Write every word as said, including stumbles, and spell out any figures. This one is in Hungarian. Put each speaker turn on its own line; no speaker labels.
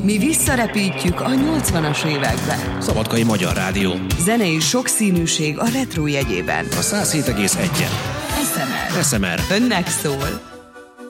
Mi visszarepítjük a nyolcvanas évekbe.
Szabadkai Magyar Rádió.
Zenei sokszínűség a retro jegyében.
A száz hét egész egy.
es em er.
es em er.
Önnek szól.